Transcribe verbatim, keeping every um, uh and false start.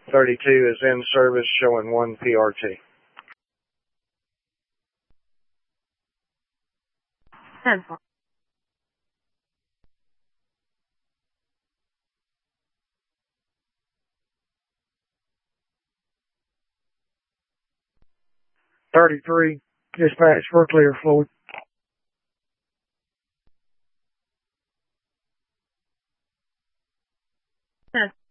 thirty-two is in service, showing one P R T. ten. thirty-three, dispatch for clear, Floyd. ten.